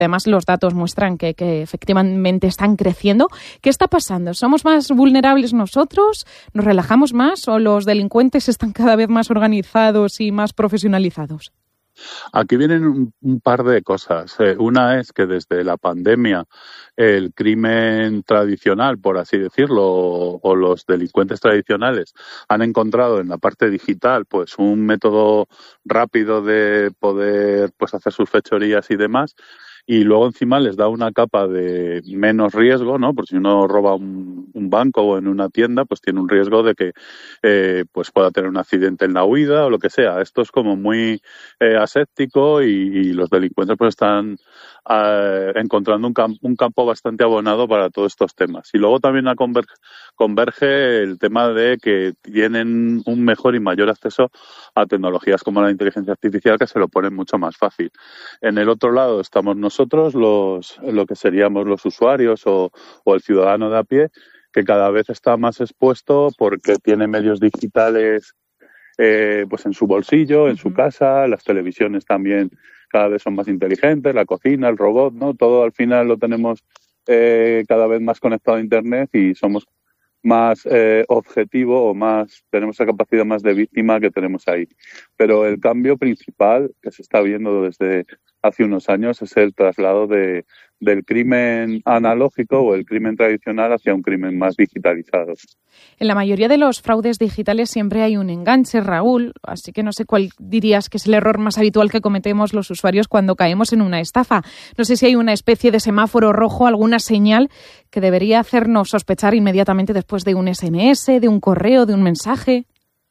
Además, los datos muestran que efectivamente están creciendo. ¿Qué está pasando? ¿Somos más vulnerables nosotros? ¿Nos relajamos más o los delincuentes están cada vez más organizados y más profesionalizados? Aquí vienen un par de cosas. Una es que desde la pandemia el crimen tradicional, por así decirlo, o los delincuentes tradicionales han encontrado en la parte digital pues un método rápido de poder pues hacer sus fechorías y demás. Y luego encima les da una capa de menos riesgo, ¿no? Porque si uno roba un banco o en una tienda, pues tiene un riesgo de que pues pueda tener un accidente en la huida o lo que sea. Esto es como muy aséptico y los delincuentes pues están encontrando un campo bastante abonado para todos estos temas. Y luego también converge el tema de que tienen un mejor y mayor acceso a tecnologías como la inteligencia artificial, que se lo ponen mucho más fácil. En el otro lado estamos nosotros, lo que seríamos los usuarios o el ciudadano de a pie, que cada vez está más expuesto porque tiene medios digitales pues en su bolsillo, en su casa, las televisiones también cada vez son más inteligentes, la cocina, el robot, ¿no? Todo al final lo tenemos cada vez más conectado a Internet y somos más objetivo o más tenemos esa capacidad más de víctima que tenemos ahí. Pero el cambio principal que se está viendo desde hace unos años es el traslado del crimen analógico o el crimen tradicional hacia un crimen más digitalizado. En la mayoría de los fraudes digitales siempre hay un enganche, Raúl, así que no sé cuál dirías que es el error más habitual que cometemos los usuarios cuando caemos en una estafa. No sé si hay una especie de semáforo rojo, alguna señal que debería hacernos sospechar inmediatamente después de un SMS, de un correo, de un mensaje.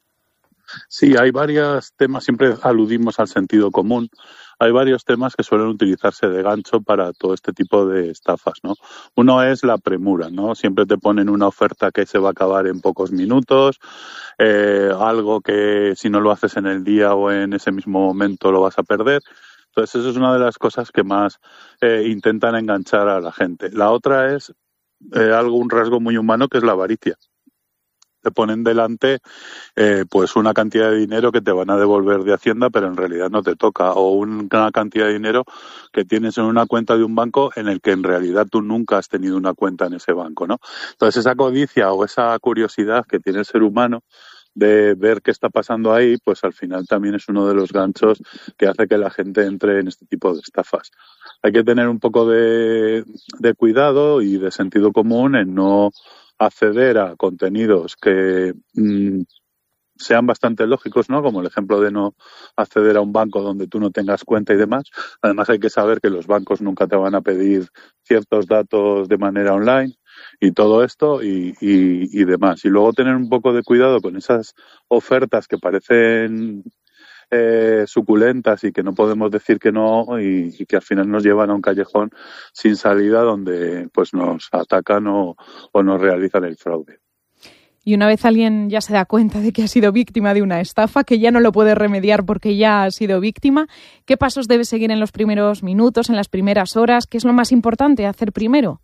Sí, hay varios temas, siempre aludimos al sentido común. Hay varios temas que suelen utilizarse de gancho para todo este tipo de estafas, ¿no? Uno es la premura, ¿no? Siempre te ponen una oferta que se va a acabar en pocos minutos, algo que si no lo haces en el día o en ese mismo momento lo vas a perder. Entonces, eso es una de las cosas que más intentan enganchar a la gente. La otra es un rasgo muy humano, que es la avaricia. Te ponen delante pues una cantidad de dinero que te van a devolver de Hacienda, pero en realidad no te toca, o una cantidad de dinero que tienes en una cuenta de un banco en el que en realidad tú nunca has tenido una cuenta en ese banco, ¿no? Entonces esa codicia o esa curiosidad que tiene el ser humano de ver qué está pasando ahí, pues al final también es uno de los ganchos que hace que la gente entre en este tipo de estafas. Hay que tener un poco de cuidado y de sentido común en no acceder a contenidos que sean bastante lógicos, ¿no? Como el ejemplo de no acceder a un banco donde tú no tengas cuenta y demás. Además hay que saber que los bancos nunca te van a pedir ciertos datos de manera online y todo esto y demás. Y luego tener un poco de cuidado con esas ofertas que parecen suculentas y que no podemos decir que no y que al final nos llevan a un callejón sin salida donde pues nos atacan o nos realizan el fraude. Y una vez alguien ya se da cuenta de que ha sido víctima de una estafa, que ya no lo puede remediar porque ya ha sido víctima, ¿qué pasos debe seguir en los primeros minutos, en las primeras horas? ¿Qué es lo más importante hacer primero?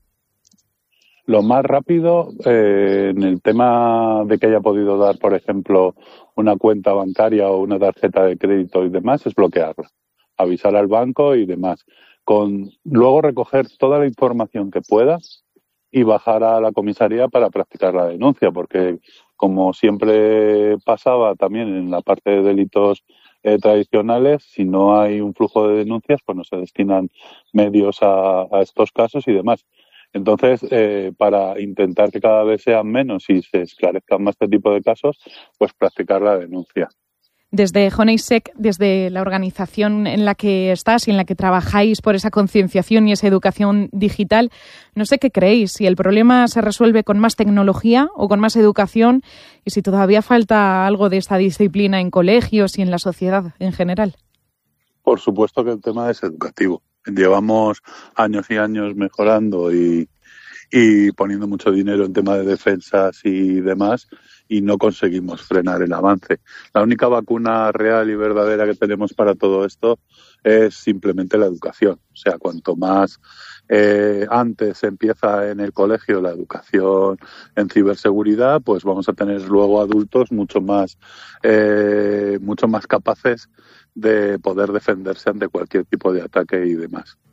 Lo más rápido, en el tema de que haya podido dar, por ejemplo, una cuenta bancaria o una tarjeta de crédito y demás, es bloquearla, avisar al banco y demás. Luego recoger toda la información que puedas y bajar a la comisaría para practicar la denuncia, porque como siempre pasaba también en la parte de delitos tradicionales, si no hay un flujo de denuncias, pues no se destinan medios a estos casos y demás. Entonces, para intentar que cada vez sean menos y se esclarezcan más este tipo de casos, pues practicar la denuncia. Desde Honeysec, desde la organización en la que estás y en la que trabajáis por esa concienciación y esa educación digital, no sé qué creéis, si el problema se resuelve con más tecnología o con más educación y si todavía falta algo de esta disciplina en colegios y en la sociedad en general. Por supuesto que el tema es educativo. Llevamos años y años mejorando y poniendo mucho dinero en tema de defensas y demás y no conseguimos frenar el avance. La única vacuna real y verdadera que tenemos para todo esto es simplemente la educación. O sea, cuanto más antes empieza en el colegio la educación en ciberseguridad, pues vamos a tener luego adultos mucho más capaces de poder defenderse ante cualquier tipo de ataque y demás.